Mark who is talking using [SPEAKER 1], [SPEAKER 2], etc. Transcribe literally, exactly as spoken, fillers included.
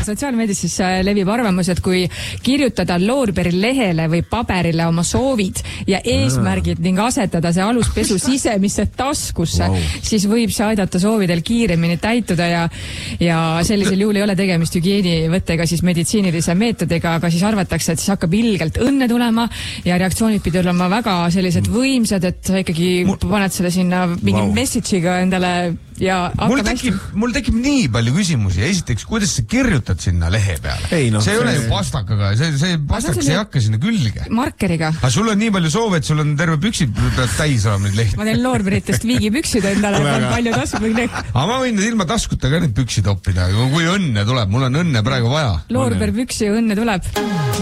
[SPEAKER 1] sotsiaalmeedias siis levib arvamus, et kui kirjutada loorberilehele või paberile oma soovid ja eesmärgid ning asetada see aluspesu sisemisse taskusse, wow. siis võib see aidata soovidel kiiremini täituda ja, ja sellisel juhul ei ole tegemist hügieenivõttega siis meditsiinilise meetodiga, aga siis arvatakse, et siis hakkab ilgelt õnne tulema ja reaktsioonid pidi olema väga sellised võimsad, et sa ikkagi mul... paned selle sinna mingi wow. message'iga endale ja
[SPEAKER 2] mul tekib, mul tekib nii palju küsimusi. Esiteks, kuidas sa kirjutad sinna lehe peale? Ei, no, see ei see... ole ju pastakaga, see, see pastakas ei hakka sinna külge.
[SPEAKER 1] Markeriga.
[SPEAKER 2] Aga sul on nii palju soove, et sul on terve püksid täis olema neid lehti.
[SPEAKER 1] Ma teen loorberitest viigipüksid endale, et palju tasku.
[SPEAKER 2] Aga ma võin ilma taskuta ka neid püksid oppida, kui õnne tuleb. Mul on õnne praegu vaja.
[SPEAKER 1] Loorberpüksi õnne tuleb.